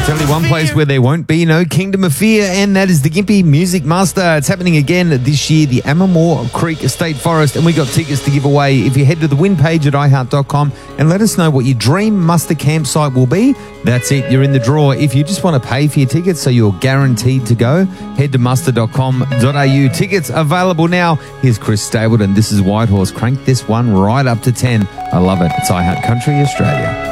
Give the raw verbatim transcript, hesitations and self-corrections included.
Only one place where there won't be no Kingdom of Fear, and that is the Gympie Music Master. It's happening again this year, the Amamore Creek State Forest, and we got tickets to give away. If you head to the win page at i heart dot com and let us know what your dream muster campsite will be, that's it, you're in the draw. If you just want to pay for your tickets so you're guaranteed to go, head to muster dot com dot a u. Tickets available now. Here's Chris Stapleton. This is Whitehorse. Crank this one right up to ten. I love it. It's iHeart Country Australia.